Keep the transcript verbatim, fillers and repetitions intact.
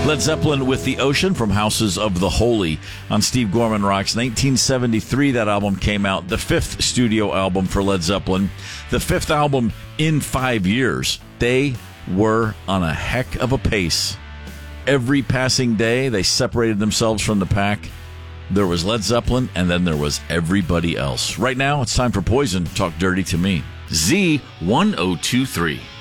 Led Zeppelin with The Ocean from Houses of the Holy on Steve Gorman Rocks. nineteen seventy-three, that album came out. The fifth studio album for Led Zeppelin. The fifth album in five years. They were on a heck of a pace. Every passing day, they separated themselves from the pack. There was Led Zeppelin, and then there was everybody else. Right now, it's time for Poison. Talk Dirty to Me. Z ten twenty-three.